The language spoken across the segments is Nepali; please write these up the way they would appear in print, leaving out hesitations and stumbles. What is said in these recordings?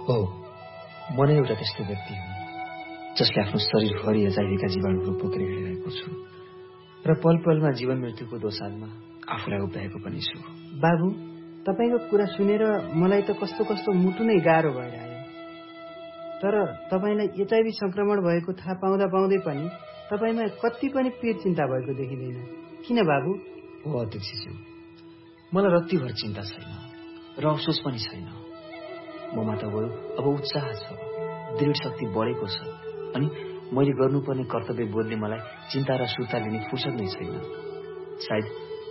हो, म नै एउटा त्यस्तो व्यक्ति हुँ जसले आफ्नो शरीरभरि एचआईभीका जीवाणुहरू बोकेर हिँडिरहेको छु र पल पलमा जीवन मृत्युको दोसालमा आफूलाई उभ्याएको पनि छु। बाबु, तपाईको कुरा सुनेर मलाई त कस्तो कस्तो मुटु नै गाह्रो भइरह्यो। तर तपाईलाई एचआईभी संक्रमण भएको थाहा पाउँदा पाउँदै पनि तपाईमा कति पनि पीर चिन्ता भएको देखिँदैन। किन बाबु? हो अध्यक्षज्यू, मलाई रत्तिभर चिन्ता छैन र अफसोस पनि छैन। ममा त अब उत्साह छ, दृढ शक्ति बढेको छ अनि मैले गर्नुपर्ने कर्तव्य बोधले मलाई चिन्ता र सुर्ता लिने फुर्सद नै छैन। सायद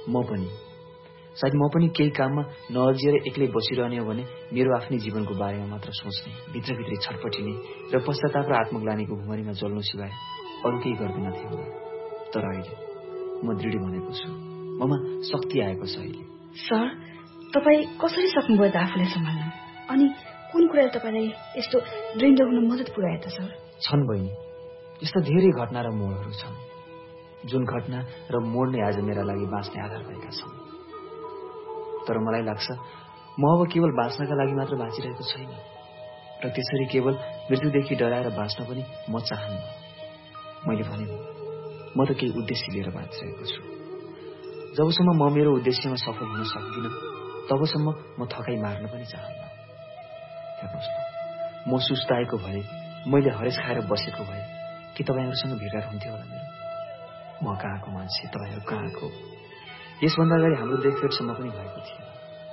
म पनि केही काममा नअल्झिएर एक्लै बसिरहने हो भने मेरो आफ्नै जीवनको बारेमा मात्र सोच्ने, भित्रभित्रै छटपटिने र पश्चाताप र आत्मग्लानीको भुमरीमा जल्नु सिवाय अरू केही गर्दैन थियो होला। तर अहिले म दृढ बनेको छु, ममा शक्ति आएको छ अहिले। सर, तपाईँ कसरी सक्नुभयो त आफूलाई सम्हाल्न? अनि कुन कुराले तपाईँलाई यस्तो दृढ हुन मद्दत पुर्यायो त सर? छन् बहिनी, यस्ता धेरै घटना र मोडहरू छन् जुन घटना र मोड नै आज मेरा लागि बाँच्ने आधार भएका छन्। तर मलाई लाग्छ म अब केवल बाँच्नका लागि मात्र बाँचिरहेको छैन र त्यसरी केवल मृत्युदेखि डराएर बाँच्न पनि म चाहन्न। मैले भने म त केही उद्देश्य लिएर बाँचिरहेको छु। जबसम्म म मेरो उद्देश्यमा सफल हुन सक्दिनँ तबसम्म म थकाइ मार्न पनि चाहन्न। हेर्नुहोस् न, म सुस्ताएको भए, मैले हरेस खाएर बसेको भए कि तपाईँहरूसँग भेटघाट हुन्थ्यो होला मेरो? म कहाँको मान्छे, तपाईँहरू कहाँको? यसभन्दा अगाडि हाम्रो देखभेटसम्म पनि भएको थिएन।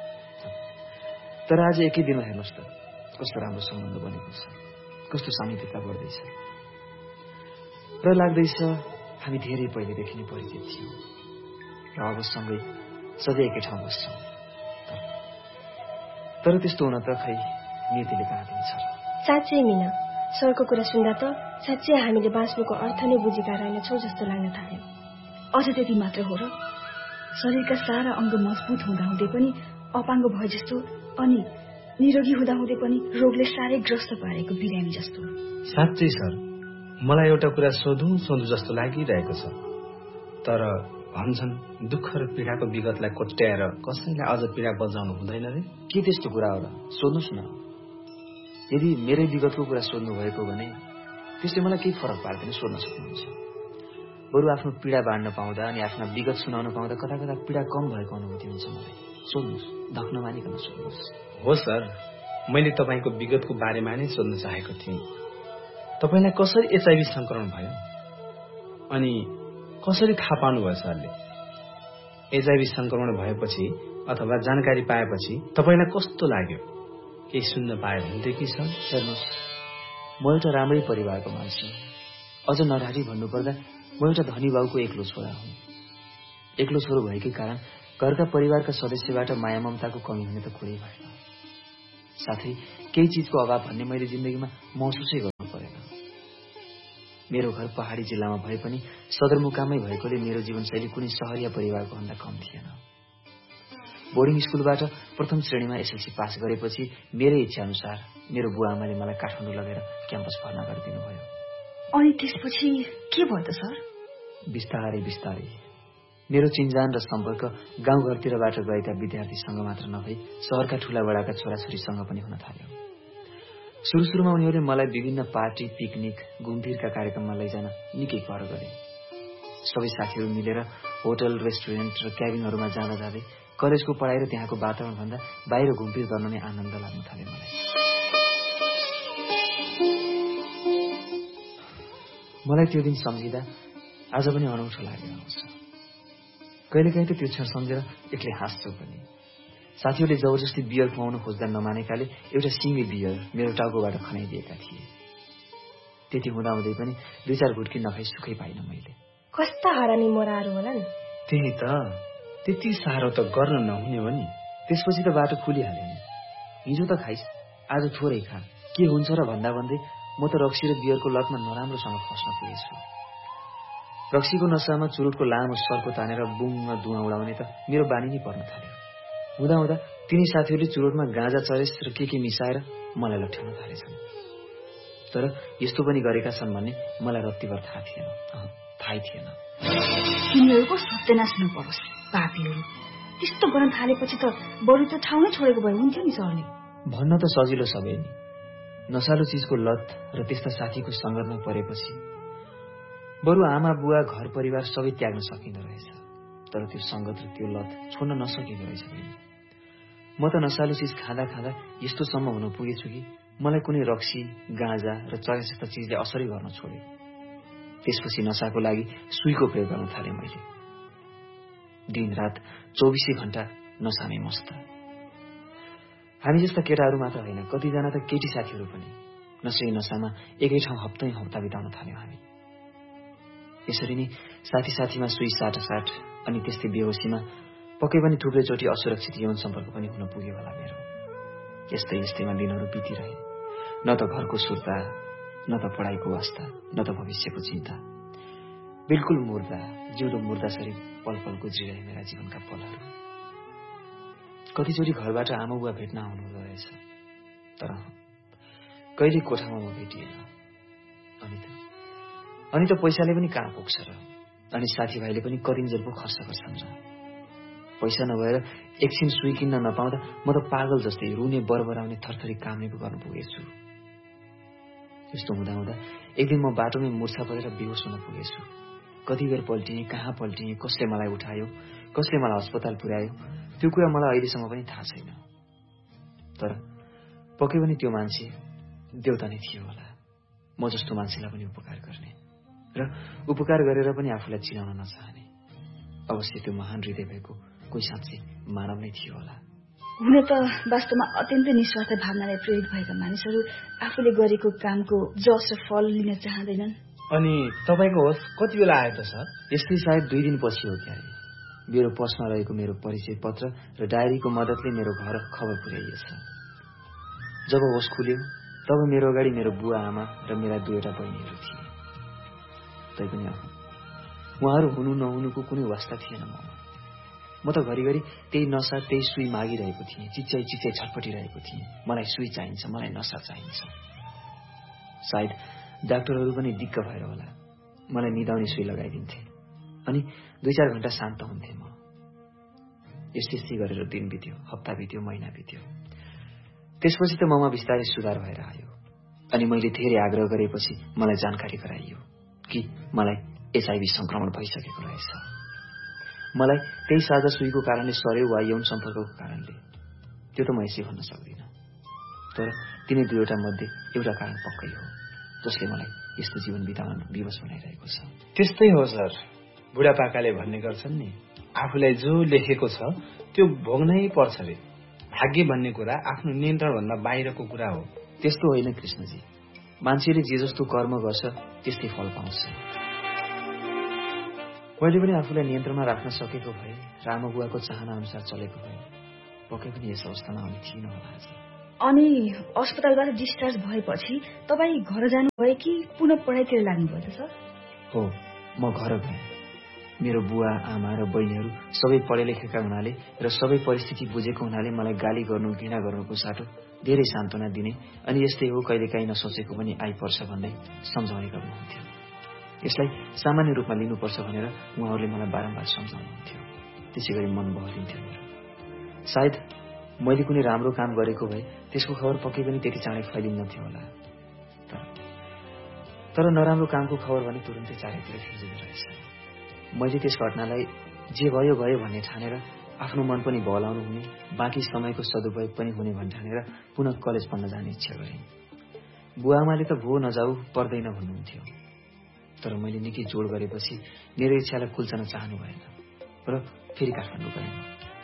तर आज एकै दिनमा हेर्नुहोस् त कस्तो राम्रो सम्बन्ध बनेको छ, कस्तो सामिप्यता बढ्दैछ र लाग्दैछ हामी धेरै पहिलेदेखि नै परिचित थियौँ र अब सँगै सधैँ एकै ठाउँ बस्छौँ। तर त्यस्तो हुन त खै नियतिले कहाँ दिन्छ र? साँच्चै मिना, सरको कुरा सुन्दा त साँच्चै हामीले बाँच्नुको अर्थ नै बुझेका रहेनछौँ जस्तो लाग्न थाल्यो। अझ त्यति मात्र हो र? शरीरका सारा अङ्ग मजबुत हुँदाहुँदै पनि अपाङ्ग भए जस्तो अनि निरोगी हुँदाहुँदै पनि रोगले साह्रै ग्रस्त पारेको बिरामी जस्तो। साँच्चै सर, मलाई एउटा कुरा सोधौँ जस्तो लागिरहेको छ। तर भन्छन् दुःख र पीडाको विगतलाई कोट्याएर कसैलाई अझ पीडा बजाउनु हुँदैन रे? के त्यस्तो कुरा हो र? सोध्नुहोस् न। यदि मेरै विगतको कुरा सोध्नु भएको भने त्यसले मलाई केही फरक पार्दैन, सोध्न सक्नुहुन्छ। बरु आफ्नो पीडा बाँड्न पाउँदा अनि आफ्ना विगत सुनाउन पाउँदा कता कता पीडा कम भएको अनुभूति हुन्छ मलाई। सोध्नुहोस्, धक्न मानिकन सोध्नुहोस्। हो सर, मैले तपाईँको विगतको बारेमा नै सोध्न चाहेको थिएँ। तपाईँलाई कसरी एचआईभी संक्रमण भयो अनि कसरी थाहा पाउनुभयो सरले? एचआईभी संक्रमण भएपछि अथवा जानकारी पाएपछि तपाईँलाई कस्तो लाग्यो? केही सुन्न पाए हुन्थ्यो कि सर? हेर्नुहोस्, म एउटा राम्रै परिवारको मान्छे हुँ। अझ नरारी भन्नुपर्दा म एउटा धनी बाउको एक्लो छोरा हुँ। एक्लो छोरो भएकै कारण घरका परिवारका सदस्यबाट माया ममताको कमी हुने त कुरै भएन। साथै केही चिजको अभाव भन्ने मैले जिन्दगीमा महसुसै गर्नु परेन। मेरो घर पहाडी जिल्लामा भए पनि सदरमुकामै भएकोले मेरो जीवनशैली कुनै सहरिया परिवारको भन्दा कम थिएन। बोर्डिङ स्कुलबाट प्रथम श्रेणीमा एसएलसी पास गरेपछि मेरै इच्छा अनुसार मेरो बुवा आमाले मलाई काठमाडौँ लगेर क्याम्पस भर्ना गरिदिनु भयो। अनि त्यसपछि के भयो त सर? बिस्तारै बिस्तारै मेरो चिन्जान र सम्पर्क गाउँघरतिरबाट गएका विद्यार्थीसँग मात्र नभई शहरका ठूला बडाका छोराछोरीसँग पनि हुन थाल्यो। सुरुमा उनीहरूले मलाई विभिन्न पार्टी, पिकनिक, घुमफिरका कार्यक्रममा लैजान निकै कर गरे। सबै साथीहरू मिलेर होटल, रेस्टुरेन्ट र क्याबिनहरूमा जाँदा जाँदै कलेजको पढाइ र त्यहाँको वातावरण भन्दा बाहिर घुमफिर गर्न नै आनन्द लाग्न थाल्यो मलाई त्यो दिन सम्झिँदा आज पनि अनौठो लागेर आउँछ। कहिलेकाहीँ त त्यो क्षण सम्झेर एक्लै हाँस्छु पनि। साथीहरूले जबरजस्ती बियर खुवाउन खोज्दा नमानेकाले एउटा सिङ्गे बियर मेरो टाउकोबाट खनाइदिएका थिए। त्यति हुँदाहुँदै पनि 2-4 घुटकी नखाई सुखै पाइन मैले। कस्ता हरामी मोराहरू होला नि। त्यही त, त्यति साह्रो त गर्न नहुने हो नि। त्यसपछि त बाटो खुलिहाल्यो नि। हिजो त खाइस्, आज थोरै खा, के हुन्छ र भन्दा भन्दै म त रक्सी र बियरको लतमा नराम्रोसँग फस्न पुगेछु। रक्सीको नसामा चुरोटको लामो सर्को तानेर बुङ धुवा उडाउने त मेरो बानी नै पर्न थाल्यो। हुँदा तिनी साथीहरूले चुरोटमा गाँजा, चरेस र के मिसाएर मलाई लट्ठ्याउन थालेछन्। तर यस्तो पनि गरेका छन् भन्ने मलाई रत्तिभर थाहै थिएन। तिनीहरूको सत्यनाश नपरोस् पापीहरू। त्यस्तो गर्न थालेपछि त बरु त ठाउँ नै छोडेको भए हुन्थ्यो नि सरले। भन्न त सजिलो सबै नि, नसालु चिजको लत र त्यस्ता साथीको सङ्गतमा परेपछि बरु आमा बुवा घर परिवार सबै त्याग्न सकिँदो रहेछ, तर त्यो सङ्गत र त्यो लत छोड्न नसकिँदो रहेछ। म त नसालु चिज खाँदा खाँदा यस्तोसम्म हुन पुगेछु कि मलाई कुनै रक्सी, गाँजा र चया जस्ता चिजले असरै गर्न छोड्यो। त्यसपछि नसाको लागि सुईको प्रयोग गर्न थालेँ मैले। दिन रात 24 घण्टा नसामै मस्त। हामी जस्ता केटाहरू मात्र होइन, कतिजना त केटी साथीहरू पनि नसै नसामा एकै ठाउँ हप्ता बिताउन थाल्यौँ हामी। यसरी नै साथीमा सुई साटासाट अनि त्यस्तै बेहोसीमा पक्कै पनि थुप्रैचोटि असुरक्षित यौन सम्पर्क पनि हुन पुग्यो होला मेरो। यस्तैमा दिनहरू बितिरहे, न त घरको सुर्ता, न त पढाइको वास्ता, न त भविष्यको चिन्ता। बिल्कुल मुर्दा, जिउँदो मुर्दासरी पल पल गुज्रिरहे मेरा जीवनका पलहरू। कतिचोटि घरबाट आमा बुवा भेट्न आउनुहुँदो रहेछ, तर कहिले कोठामा म भेटिएन। अनि त पैसाले पनि कहाँ पुग्छ र, अनि साथीभाइले पनि कतिन्जेल पो खर्च गर्छन् र। पैसा नभएर एकछिन सुई किन्न नपाउँदा म त पागल जस्तै रुने, बरबराउने, थरथरी कामले पो गर्न पुगेछु। यस्तो हुँदा एक दिन म बाटोमै मुर्छा परेर बेहोस हुन पुगेछु। कति बेर पल्टिएँ, कहाँ पल्टिएँ, कसले मलाई उठायो, कसले मलाई अस्पताल पुर्यायो, त्यो कुरा मलाई अहिलेसम्म पनि थाहा छैन। तर पक्कै पनि त्यो मान्छे देउता नै थियो होला, म जस्तो मान्छेलाई पनि उपकार गर्ने र उपकार गरेर पनि आफूलाई चिनाउन नचाहने। अवश्य त्यो महान हृदय भएको कोही साँच्चै मानव नै थियो होला। हुन त वास्तवमा अत्यन्तै निस्वार्थ भावनाले प्रेरित भएका मानिसहरू आफूले गरेको कामको जस र फल लिन चाहँदैनन्। अनि तपाईँको होस कति बेला आयो त सर? यस्तै सायद 2 दिनपछि हो क्यारे। मेरो पर्समा रहेको मेरो परिचय पत्र र डायरीको मद्दतले मेरो घर खबर पुर्याइएछ। जब होस खुल्यो तब मेरो अगाडि मेरो बुवा आमा र मेरा 2वटा बहिनीहरू थिए। तैपनि उहाँहरू हुनु नहुनुको कुनै वास्ता थिएन म त घरिघरि त्यही नसा, त्यही सुई मागिरहेको थिएँ, चिच्याइ छटपटिरहेको थिएँ। मलाई सुई चाहिन्छ, मलाई नसा चाहिन्छ। सायद डाक्टरहरू पनि दिक्क भएर होला मलाई निदाउने सुई लगाइदिन्थे अनि 2-4 घण्टा शान्त हुन्थे म। यस्तै गरेर दिन बित्यो, हप्ता बित्यो, महिना बित्यो। त्यसपछि त ममा बिस्तारै सुधार भएर आयो अनि मैले धेरै आग्रह गरेपछि मलाई जानकारी गराइयो कि मलाई HIV संक्रमण भइसकेको रहेछ। मलाई त्यही साझा सुईको कारणले सर्यो वा यौन सम्पर्कको कारणले, त्यो त म यसै भन्न सक्दिनँ। तर तिनै 2वटा मध्ये एउटा कारण पक्कै हो जसले मलाई यस्तो जीवन बिताउन विवश बनाइरहेको छ। त्यस्तै हो सर, बुढापाकाले भन्ने गर्छन् नि, आफूलाई जो लेखेको छ त्यो भोग्नै पर्छ रे। भाग्य भन्ने कुरा आफ्नो नियन्त्रणभन्दा बाहिरको कुरा हो। त्यस्तो होइन कृष्णजी, मान्छेले जे जस्तो कर्म गर्छ त्यस्तै फल पाउँछ। मैले पनि आफूलाई नियन्त्रणमा राख्न सकेको भए र आमा बुवाको चाहना अनुसार चलेको भए पक्कै पनि यस अवस्थामा आउने थिएन होला आज। अनि अस्पतालबाट डिस्चार्ज भएपछि तपाईँ घर जानुभयो कि पुनः पढाइतिर लाग्नुभयो त सर? हो, म घर गएँ। मेरो बुवा आमा र बहिनीहरू सबै पढे लेखेका हुनाले र सबै परिस्थिति बुझेको हुनाले मलाई गाली गर्नु, घृणा गर्नुको साटो धेरै सान्त्वना दिने अनि यस्तै हो कहिलेकाहीँ नसोचेको पनि आइपर्छ भन्दै सम्झाउने गर्नुहुन्थ्यो। यसलाई सामान्य रूपमा लिनुपर्छ भनेर उहाँहरूले मलाई बारम्बार सम्झाउनुहुन्थ्यो। त्यसै गरी मन बहलिन्थ्यो मेरो। सायद मैले कुनै राम्रो काम गरेको भए त्यसको खबर पक्कै पनि त्यति चाँडै फैलिन्नथ्यो होला। तर नराम्रो कामको खबर भने तुरुन्तै चारैतिर फिर्जिँदो रहेछ। मैले त्यस घटनालाई जे भयो भयो भन्ने ठानेर आफ्नो मन पनि बहलाउनु हुने, बाँकी समयको सदुपयोग पनि हुने भन्ठानेर पुनः कलेज पढ्न जाने इच्छा गरेँ। बुवा आमाले त भो नजाऊ, पर्दैन भन्नुहुन्थ्यो। तर मैले निकै जोड गरेपछि मेरो इच्छालाई कुल्चन चाहनु भएन र फेरि काठमाडौँ गएँ।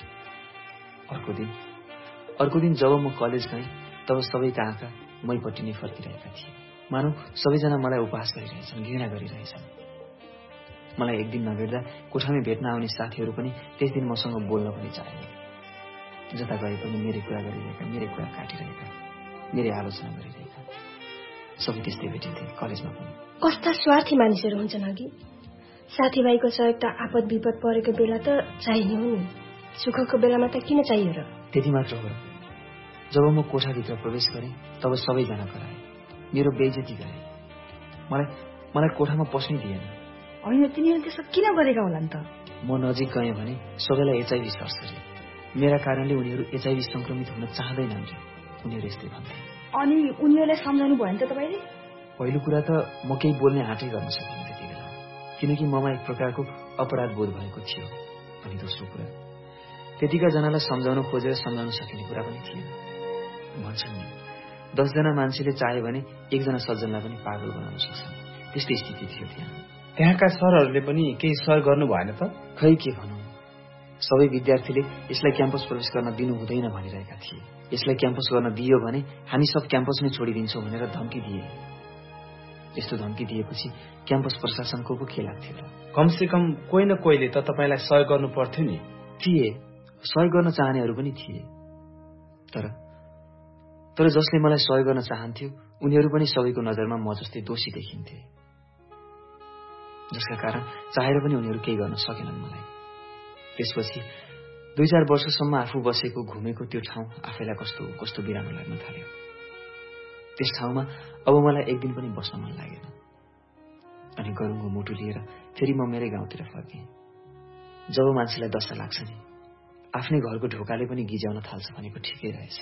अर्को दिन जब म कलेज गएँ तब सबैका आँखा मैपट्टि नै फर्किरहेका थिए। मानौ सबैजना मलाई उपहास गरिरहेछन्, घृणा गरिरहेछन्। मलाई एक दिन नभेट्दा कोठामै भेट्न आउने साथीहरू पनि त्यस दिन मसँग बोल्न पनि चाहेन। जता गए पनि मेरै कुरा गरिरहेका, मेरै कुरा काटिरहेका, मेरै आलोचना गरिरहेका, सबै त्यस्तै भेटिन्थे कलेजमा पनि। कस्ता स्वार्थी मानिसहरू हुन्छन् अघि। साथीभाइको सहयोग त आपद विपद परेको बेला त चाहिने हो नि, सुखको बेलामा त किन चाहियो र? त्यति मात्र हो। जब म कोठाभित्र प्रवेश गरेँ तब सबैजना कराए, मेरो बेइज्जती गरे। मलाई कोठामा पस्नै दिएन। होइन, तिनीहरूले त्यसो किन गरेका होला नि त? म नजिक गएँ भने सबैलाई HIV सर्छ रे। मेरा कारणले उनीहरू HIV संक्रमित हुन चाहँदैनन् रे, उनीहरू यस्तै भन्थे। अनि उनीहरूलाई सम्झाउनु भयो नि त तपाईँले? पहिलो कुरा त म केही बोल्ने आँटै गर्न सकिनँ त्यति बेला, किनकि ममा एक प्रकारको अपराध बोध भएको थियो। अनि दोस्रो कुरा, त्यतिका जनालाई सम्झाउन खोजेर सम्झाउन सकिने कुरा पनि थिएन। भन्छन् नि 10 जना मान्छेले चाहे भने एकजना सज्जनलाई पनि पागल बनाउन सक्छन्, त्यस्तै स्थिति थियो त्यहाँ। त्यहाँका सरहरूले पनि केही सहयोग गर्नु भएन त? खै के भनौँ, सबै विद्यार्थीले यसलाई क्याम्पस प्रवेश गर्न दिनु हुँदैन भनिरहेका थिए। यसलाई क्याम्पस गर्न दियो भने हामी सब क्याम्पस नै छोडिदिन्छौँ भनेर धम्की दिए। यस्तो धम्की दिएपछि क्याम्पस प्रशासनको पो के लाग्थ्यो र? कमसेकम कोही न कोहीले त तपाईँलाई सहयोग गर्नु पर्थ्यो नि। थिए, सहयोग गर्न चाहनेहरू पनि थिए, तर जसले मलाई सहयोग गर्न चाहन्थ्यो उनीहरू पनि सबैको नजरमा म जस्तै दोषी देखिन्थे, जसका कारण चाहेर पनि उनीहरू केही गर्न सकेनन् मलाई। त्यसपछि 2-4 वर्षसम्म आफू बसेको घुमेको त्यो ठाउँ आफैलाई कस्तो कस्तो बिरानो लाग्न थाल्यो। त्यस ठाउँमा अब मलाई एक दिन पनि बस्न मन लागेन। अनि गरुङको मुटु लिएर फेरि म मेरै गाउँतिर फर्केँ। जब मान्छेलाई दशा लाग्छ नि, आफ्नै घरको ढोकाले पनि गिज्याउन थाल्छ भनेको ठिकै रहेछ।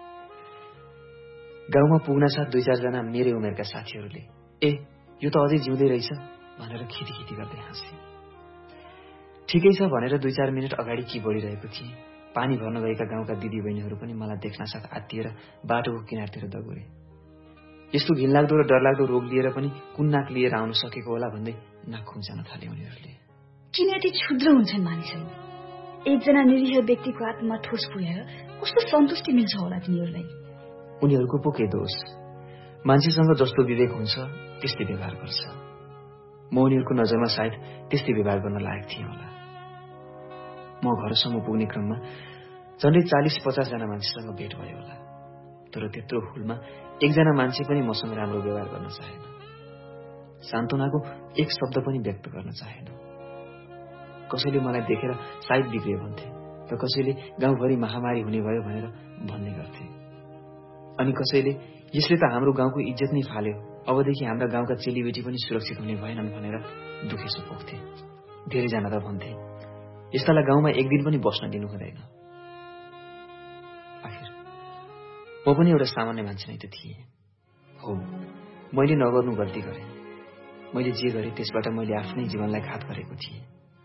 गाउँमा पुग्नासाथ 2-4 जना मेरै उमेरका साथीहरूले ए यो त अझै जिउँदै रहेछ भनेर खिटीखिटी गर्दै हाँसे। ठिकै छ भनेर 2-4 मिनट अगाडि कि बढिरहेको थिएँ, पानी भर्न गएका गाउँका दिदीबहिनीहरू पनि मलाई देख्नासाथ आत्तिएर बाटोको किनारतिर दगुरे। यस्तो घिनलाग्दो र डरलाग्दो रोग लिएर पनि कुन नाक लिएर आउन सकेको होला भन्दै नाक खुम्चाउन थाले उनीहरूले। किन यति क्षुद्र हुन्छन् मानिसहरू? एकजना निरीह व्यक्तिको आत्मा ठोस पुर्याएर कस्तो सन्तुष्टि मिल्छ होला तिनीहरूलाई? उनीहरूको पो के दोष? मान्छेसँग जस्तो विवेक हुन्छ त्यस्तै व्यवहार गर्छ। म उनीहरूको नजरमा सायद त्यस्तै व्यवहार गर्न लायक थिएँ होला। म घरसम्म पुग्ने क्रममा झन्डै 40-50 जना मान्छेसँग भेट भयो होला, तर त्यत्रो हुलमा एकजना मान्छे पनि मसँग राम्रो व्यवहार गर्न चाहेन, सान्त्वनाको एक शब्द पनि व्यक्त गर्न चाहेन। कसैले मलाई देखेर सायद बिग्रियो भन्थे, र कसैले गाउँभरि महामारी हुने भयो भनेर भन्ने गर्थे। अनि कसैले यसले त हाम्रो गाउँको इज्जत नै फाल्यो, अबदेखि हाम्रा गाउँका चेलीबेटी पनि सुरक्षित हुने भएनन् भनेर दुखेसो पोख्थे। धेरैजना त भन्थे यस्तालाई गाउँमा एक दिन पनि बस्न दिनु हुँदैन। आखिर म पनि एउटा सामान्य मान्छे नै त थिएँ। हो, मैले नगर्नु गल्ती गरेँ। मैले जे गरेँ त्यसबाट मैले आफ्नै जीवनलाई घात गरेको थिएँ।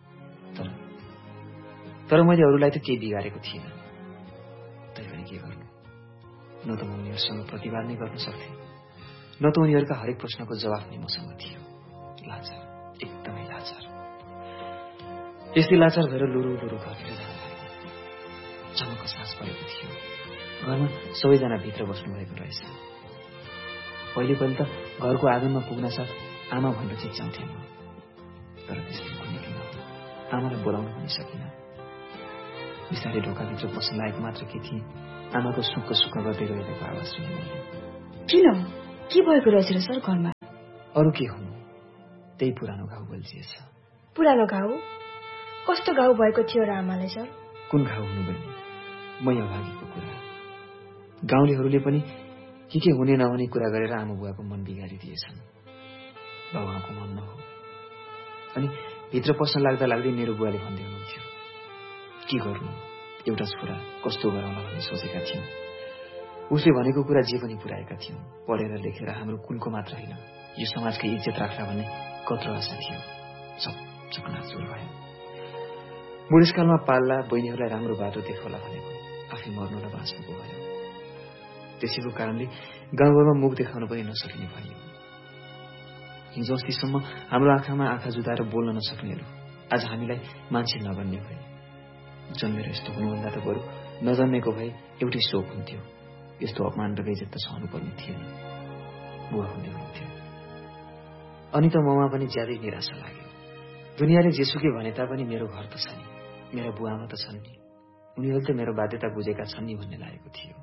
तर मैले अरूलाई त केही बिगारेको थिइनँ। तैपनि के गर्नु? न त म उनीहरूसँग प्रतिवाद नै गर्न सक्थेँ, न त उनीहरूका हरेक प्रश्नको जवाफ नै मसँग थियो। लाचार, एकदमै लाचार। यस्तै लाचार भएर लुरु घरतिर जान लाग्यो। चमक्क सास परेको थियो। घरमा सबैजना भित्र बस्नु भएको रहेछ। पहिले त घरको आँगनमा पुग्न साथ आमा भनेर चिच्याउँथे म, तर त्यसले कुनै किन आमालाई बोलाउन पनि सकिनँ। बिस्तारै ढोकाभित्र पस्न लायक मात्र के थिएँ, आमाको सुक्क गर्दै गइरहेको आवाज सुने मैले। किन? के भएको रहेछ र सर घरमा? अरू के हुनु, त्यही पुरानो घाउ बल्झिएछ। पुरानो घाउ? कस्तो घाउ भएको थियो र आमालाई सर? कुन घाउ हुनु बहिनी? मै अभागीको कुरा। गाउँलेहरूले पनि के हुने नहुने कुरा गरेर आमा बुवाको मन बिगारिदिएछन्। बाबुआमाको मन नहो। अनि भित्र पस्न लाग्दै मेरो बुवाले भन्दै हुनुहुन्थ्यो, के गर्नु, एउटा छोरा कस्तो गरौँला भन्ने सोचेका थियौँ। उसले भनेको कुरा जे पनि पुर्याएका थियौँ। पढेर लेखेर हाम्रो कुलको मात्र होइन, यो समाजको इज्जत राख्ला भन्ने कत्रो आशा थियो। सब नाचुर भयो। बुढेसकालमा पाल्ला बहिनीहरूलाई राम्रो बाटो देखाउला भनेको आफै मर्नु र बाँच्नुको भयो। त्यसैको कारणले गाउँघरमा मुख देखाउन पनि नसकिने भयो। हिजो अस्तिसम्म हाम्रो आँखामा आँखा जुदाएर बोल्न नसक्नेहरू आज हामीलाई मान्छे नगन्ने भए। जन्मेर यस्तो हुनुभन्दा त बरु नजन्मेको भए एउटै शोक हुन्थ्यो। यस्तो अपमान र बेइज्जत त सहनु पर्ने थिएन। बुवा हुँदै हुन्थ्यो। अनि त ममा पनि ज्यादै निराशा लाग्यो। दुनियाँले जेसुकै भने तापनि मेरो घर त छ नि, मेरा बुवामा त छन् नि, उनीहरूले त मेरो बाध्यता बुझेका छन् नि भन्ने लागेको थियो।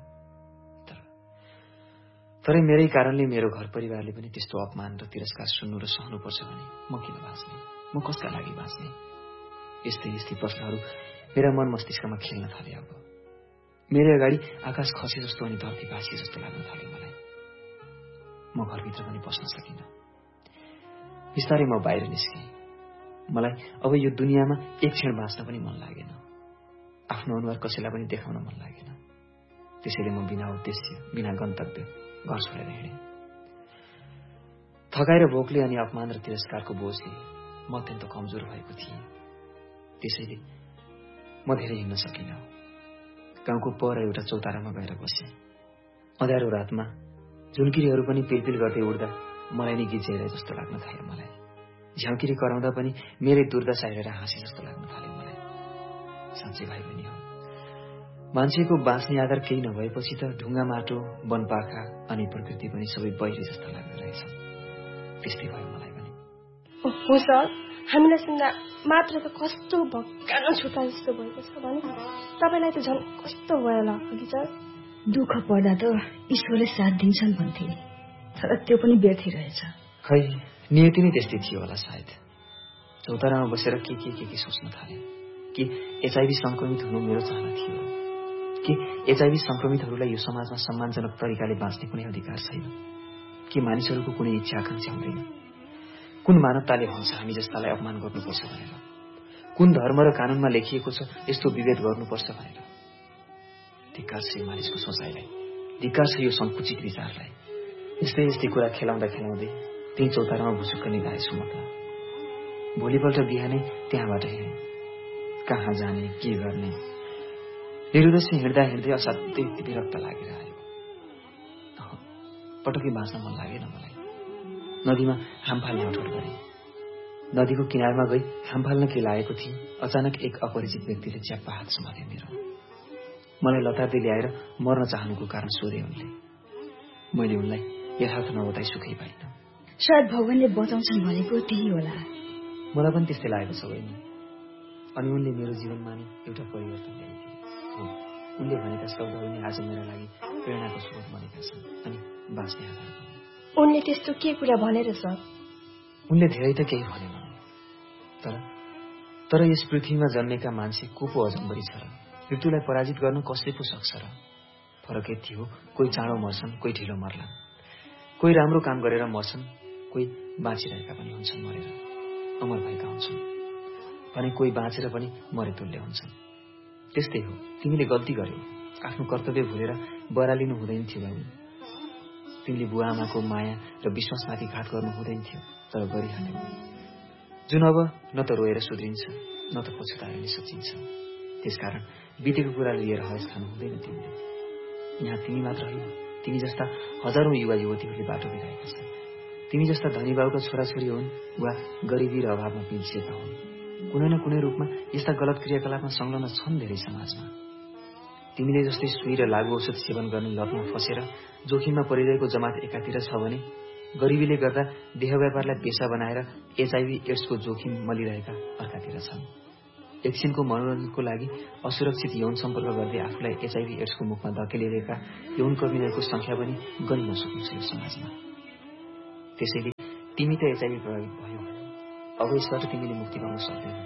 तर मेरै कारणले मेरो घर परिवारले पनि त्यस्तो अपमान र तिरस्कार सुन्नु र सहनुपर्छ भने म किन बाँच्ने? म कसका लागि बाँच्ने? यस्तै प्रश्नहरू मेरा मन मस्तिष्कमा खेल्न थाले। अब मेरो अगाडि आकाश खसे जस्तो अनि धरती भाँचिए जस्तो लाग्न थाल्यो मलाई। म घरभित्र पनि पस्न सकिनँ। बिस्तारै म बाहिर निस्केँ। मलाई अब यो दुनियाँमा एक क्षण बाँच्न पनि मन लागेन। आफ्नो अनुहार कसैलाई पनि देखाउन मन लागेन। त्यसैले म बिना उद्देश्य, बिना गन्तव्य घर छोडेर हिँडेँ। थकाइ र भोकले अनि अपमान र तिरस्कारको बोझले म अत्यन्त कमजोर भएको थिएँ। त्यसैले म धेरै हिँड्न सकिनँ। गाउँको पर एउटा चौतारामा गएर बसेँ। अँध्यारो रातमा झुन्किरीहरू पनि पिलपिल गर्दै उड्दा मलाई नै गीत गाइरहे जस्तो लाग्न थाल्यो। मलाई झ्याउकिरी कराउँदा पनि मेरै दुर्दशा हेरेर हाँसे जस्तो लाग्न थाल्यो। मलाई साँच्चै भाइ बहिनी हो, मान्छेको बाँच्ने आधार केही नभएपछि त ढुङ्गा माटो वनपाखा अनि प्रकृति पनि सबै बहिरी जस्तो लाग्दो रहेछ। त्यस्तै भयो मलाई पनि। हो सर, हामीलाई सुन्दा मात्र त कस्तो भक्कानो छुट्टा जस्तो भएको छ भने तपाईँलाई त झन् कस्तो भयो लाग्यो कि सर। दुःख पर्दा त ईश्वरले साथ दिन्छन् भन्थे, तर त्यो पनि व्यर्थी रहेछ। खै नियति नै त्यस्तै थियो होला सायद। चौतारामा बसेर के सोच्न थाले कि एचआईभी संक्रमित हुनु मेरो चाहना थियो, कि एचआईभी संक्रमितहरूलाई यो समाजमा सम्मानजनक तरिकाले बाँच्ने कुनै अधिकार छैन, कि मानिसहरूको कुनै इच्छा आकांक्षा हुँदैन, कुन मानवताले भन्छ हामी जस्तालाई अपमान गर्नुपर्छ भनेर, कुन धर्म र कानूनमा लेखिएको छ यस्तो विभेद गर्नुपर्छ भनेर। धिक्कार छ यो मानिसको सोचाइलाई, धिक्कार छ यो संकुचित विचारलाई। यस्तै कुरा खेलाउँदै त्यही चौतारामा भुसुक्क निभाएछु म त। भोलिपल्ट बिहानै त्यहाँबाट हिँडेँ। कहाँ जाने के गर्ने, निरुद्देश्य हिँड्दै असाध्यै विरक्त लागेर आयो। पटक्कै बाँच्न मन लागेन मलाई। नदीमा हाम फाल्ने अठोट गरेँ। नदीको किनारमा गई हाम फाल्न के लागेको थिएँ, अचानक एक अपरिचित व्यक्तिले च्याप्पा हात समात्यो मेरो। मलाई लतार्दै ल्याएर मर्न चाहनुको कारण सोधे उनले। मैले उनलाई यथार्थ नबताई सुखै पाइनँ। सायद भगवानले बचाउँछन् भनेको त्यही होला। मलाई पनि त्यस्तै लागेको छ बहिनी। अनि उनले मेरो जीवनमा नि एउटा परिवर्तन ल्याइदिए। उनले भनेका शब्दहरू नै आज मेरा लागि प्रेरणाको स्रोत बनेका छन् अनि बाँच्ने आधार पनि। उनले त्यस्तो के कुरा भनेर सर? उनले धेरै त केही भनेनन्, तर यस पृथ्वीमा जन्मेका मान्छे को पो अजम्बरी छ र? मृत्युलाई पराजित गर्न कसले पो सक्छ र? फरक यति हो, कोही चाँडो मर्छन्, कोही ढिलो मर्लान्, कोही राम्रो काम गरेर मर्छन्, कोही बाँचिरहेका पनि हुन्छन् मरेर, अमर भएका हुन्छन् भने कोही बाँचेर पनि मरेतुल्य हुन्छन्। त्यस्तै हो, तिमीले गल्ती गर्यौ, आफ्नो कर्तव्य भुलेर बरालिनु हुँदैन थियो बाबु। तिमीले बुवा आमाको माया र विश्वासमाथि घात गर्नु हुँदैन थियो, तर गरिहाल्यौ, जुन अब न त रोएर सुध्रिन्छ न त पछुताएर नि सचिन्छ। त्यसकारण बितेको कुरा लिएर हरेस खानु हुँदैन तिमीले। यहाँ तिमी मात्र होइन, तिमी जस्ता हजारौं युवा युवतीहरूले बाटो बिराएका छन्। तिमी जस्ता धनी बाबुका छोराछोरी हुन् वा गरिबी र अभावमा पिल्सिएका हुन्, कुनै न कुनै रूपमा यस्ता गलत क्रियाकलापमा संलग्न छन् धेरै समाजमा। तिमीले जस्तै सुई र लागु औषध सेवन गर्ने लतमा फसेर जोखिममा परिरहेको जमात एकातिर छ भने गरिबीले गर्दा देह व्यापारलाई पेशा बनाएर एचआईभी एड्सको जोखिम मलिरहेका अर्कातिर छन्। एकछिनको मनोरञ्जनको लागि असुरक्षित यौन सम्पर्क गर्दै आफूलाई एचआईभी एड्सको मुखमा धकेलिरहेका यौन कर्मीहरूको संख्या पनि गन्न सकिन्छ यो समाजमा। त्यसैले तिमी त एचआईभी प्रभावित भयो, अब यसबाट तिमीले मुक्ति पाउन सक्दैनौ।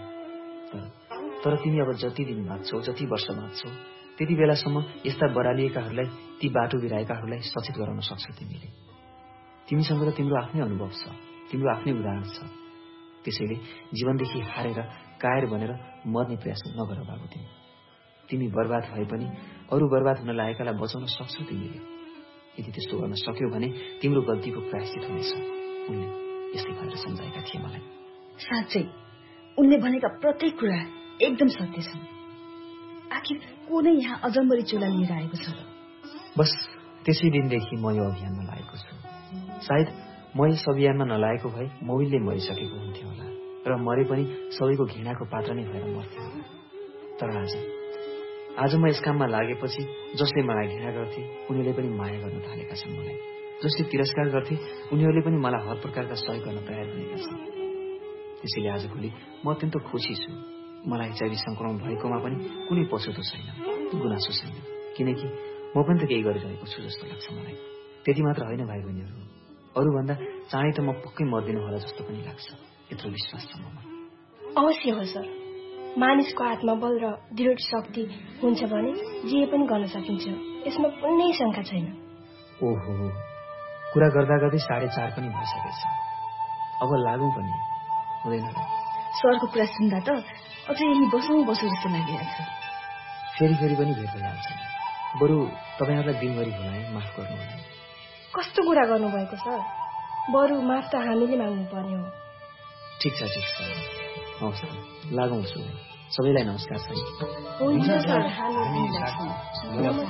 तर तिमी अब जति दिन बाँच्छौ, जति वर्ष बाँच्छौ, त्यति बेलासम्म यस्ता बरालिएकाहरूलाई, ती बाटो बिराएकाहरूलाई सचेत गराउन सक्छौ तिमीले। तिमीसँग त तिम्रो आफ्नै अनुभव छ, तिम्रो आफ्नै उदाहरण छ। त्यसैले जीवनदेखि हारेर कायर बनेर मर्ने प्रयास नगर बाबु। तिमी बर्बाद भए पनि अरू बर्बाद हुन लागेकालाई बचाउन सक्छौ तिमीले। यदि त्यस्तो गर्न सक्यौ भने तिम्रो गल्तीको प्रायश्चित हुनेछ। उनले यस्तै भनेर सम्झाएका थिए मलाई। साँच्चै उनले भनेका प्रत्येक कुरा एकदम सत्य छन्। आखिर को नै यहाँ अजम्बरी चोला लिएर आएको छ र? बस त्यसै दिनदेखि म यो अभियानमा लागेको छु। सायद म यस अभियानमा नलागेको भए मौइलले मरिसकेको हुन्थ्यो होला र मरे पनि सबैको घृणाको पात्र नै भएर मर्थ्यो होला। तर आज म यस काममा लागेपछि जसले मलाई घृणा गर्थे उनीहरूले पनि माया गर्न थालेका छन् मलाई। जसले तिरस्कार गर्थे उनीहरूले पनि मलाई हर प्रकारका सहयोग गर्न तयार भएका छन्। त्यसैले आजभोलि म अत्यन्त खुसी छु। मलाई एचआईभी संक्रमण भएकोमा पनि कुनै पछुतो छैन, गुनासो छैन, किनकि म पनि त केही गरिरहेको छु जस्तो लाग्छ मलाई। त्यति मात्र होइन भाइ बहिनीहरू, अरूभन्दा चाँडै त म पक्कै मर्दिनु होला जस्तो पनि लाग्छ। यत्रो विश्वास छ ममा। अवश्य हो सर, मानिसको आत्मबल र दृढ शक्ति हुन्छ भने जे पनि गर्न सकिन्छ, यसमा कुनै शङ्का छैन। ओहो, कुरा गर्दा गर्दै 4:30 पनि भइसकेछ। अब लागौँ पनि हुँदैन र? सरको कुरा सुन्दा त अझै यही बसौँ जस्तो लागिरहेछ। फेरि पनि भेट भइहाल्छ। बरु तपाईँहरूलाई दिनभरि भुलाएँ, माफ गर्नु होला। कस्तो कुरा गर्नुभएको सर? बरु माफ त हामीले माग्नु पर्ने हो। ठिक छ हवस् लागौँ। सबैलाई नमस्कार छ। हुन्छ सर।